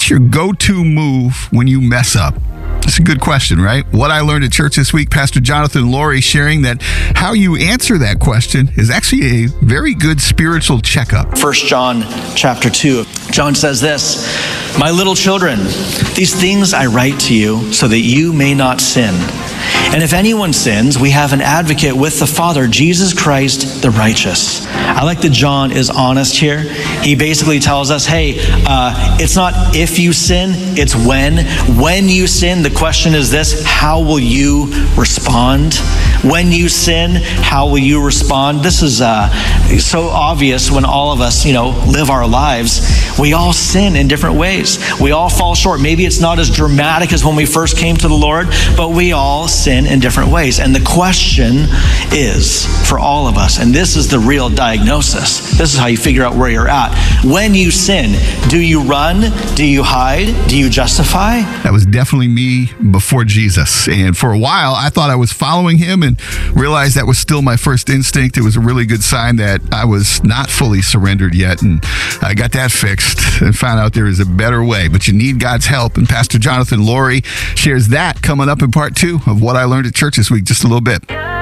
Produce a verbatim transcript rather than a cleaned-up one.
What's your go-to move when you mess up? That's a good question, right? What I learned at church this week, Pastor Jonathan Laurie sharing that how you answer that question is actually a very good spiritual checkup. First John chapter two, John says this, "My little children, these things I write to you so that you may not sin. And if anyone sins, we have an advocate with the Father, Jesus Christ, the righteous." I like that John is honest here. He basically tells us, hey, uh, it's not if you sin, it's when. When you sin, the question is this: how will you respond? When you sin, how will you respond? This is uh, so obvious when all of us, you know, live our lives. We all sin in different ways. We all fall short. Maybe it's not as dramatic as when we first came to the Lord, but we all sin in different ways. And the question is for all of us, and this is the real diagnosis. This is how you figure out where you're at. When you sin, do you run? Do you hide? Do you justify? That was definitely me before Jesus. And for a while, I thought I was following him and realized that was still my first instinct. It was a really good sign that I was not fully surrendered yet. And I got that fixed and found out there is a better way. But you need God's help. And Pastor Jonathan Laurie shares that coming up in part two of What I Learned at Church this week. Just a little bit.